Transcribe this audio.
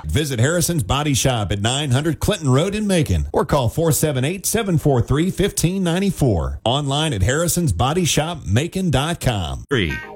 Visit Harrison's Body Shop at 900 Clinton Road in Macon or call 478-743-1594. Online at harrisonsbodyshopmacon.com. 3.